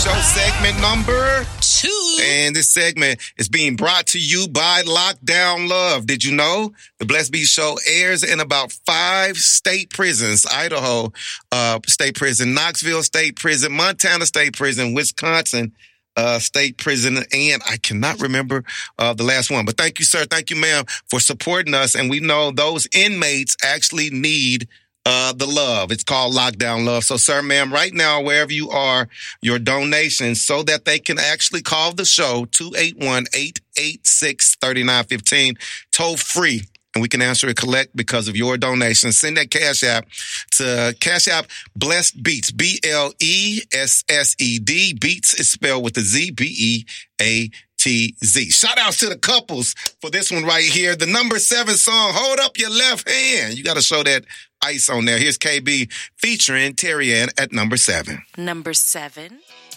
Show segment number 2. And this segment is being brought to you by Lockdown Love. Did you know the Blessed Beat Show airs in about 5 state prisons? Idaho State Prison, Knoxville State Prison, Montana State Prison, Wisconsin State Prison, and I cannot remember the last one. But thank you, sir. Thank you, ma'am, for supporting us. And we know those inmates actually need the love. It's called Lockdown Love. So, sir, ma'am, right now, wherever you are, your donations so that they can actually call the show, 281-886-3915, toll free. And we can answer and collect because of your donation. Send that Cash App to Cash App Blessed Beats, BLESSED. Beats is spelled with a Z, BEATZ. Shout outs to the couples for this one right here. The number 7 song, Hold Up Your Left Hand. You got to show that ice on there. Here's KB featuring Terry Ann at number 7. Number 7.